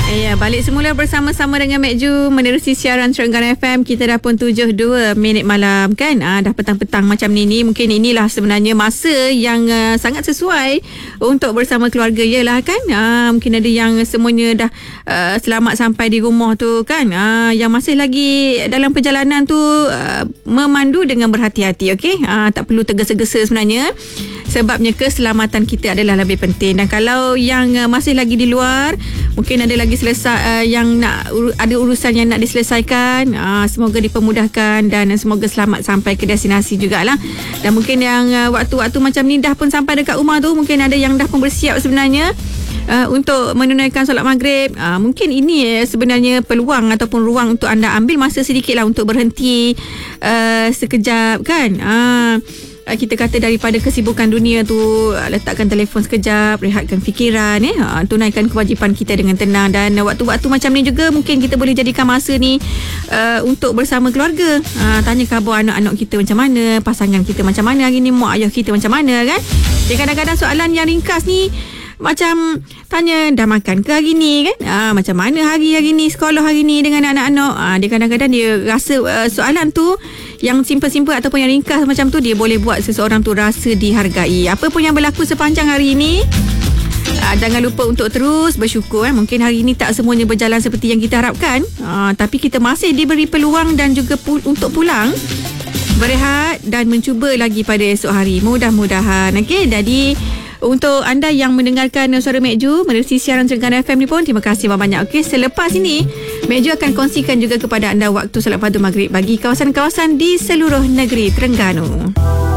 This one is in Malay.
Ya, balik semula bersama-sama dengan Mek Ju menerusi siaran Terengganu FM. Kita dah pun 7.02 minit malam kan. Dah petang-petang macam ni. Mungkin inilah sebenarnya masa yang sangat sesuai untuk bersama keluarga yalah kan. Mungkin ada yang semuanya dah selamat sampai di rumah tu kan. Yang masih lagi dalam perjalanan tu memandu dengan berhati-hati, okey. Tak perlu tergesa-gesa sebenarnya. Sebabnya keselamatan kita adalah lebih penting. Dan kalau yang masih lagi di luar, mungkin ada lagi selesai yang nak ada urusan yang nak diselesaikan, semoga dipermudahkan dan semoga selamat sampai ke destinasi jugalah. Dan mungkin yang waktu-waktu macam ni dah pun sampai dekat rumah tu, mungkin ada yang dah pun bersiap sebenarnya untuk menunaikan solat maghrib. Mungkin ini sebenarnya peluang ataupun ruang untuk anda ambil masa sedikit lah untuk berhenti sekejap kan. Kita kata daripada kesibukan dunia tu, letakkan telefon sekejap, rehatkan fikiran, tunaikan kewajipan kita dengan tenang. Dan waktu-waktu macam ni juga mungkin kita boleh jadikan masa ni untuk bersama keluarga. Tanya khabar anak-anak kita macam mana, pasangan kita macam mana hari ni, mak ayah kita macam mana kan. Jadi kadang-kadang soalan yang ringkas ni macam tanya dah makan ke hari ni kan, macam mana hari ni, sekolah hari ni dengan anak-anak. Dia kadang-kadang dia rasa soalan tu yang simple-simple ataupun yang ringkas macam tu, dia boleh buat seseorang tu rasa dihargai. Apa pun yang berlaku sepanjang hari ini, jangan lupa untuk terus bersyukur. Mungkin hari ini tak semuanya berjalan seperti yang kita harapkan, tapi kita masih diberi peluang dan juga untuk pulang, berehat dan mencuba lagi pada esok hari. Mudah-mudahan. Okey, jadi untuk anda yang mendengarkan suara Mek Ju menerusi siaran Terengganu FM ni pun, terima kasih banyak. Okey, selepas ini Mek Ju akan kongsikan juga kepada anda waktu solat fardu maghrib bagi kawasan-kawasan di seluruh negeri Terengganu.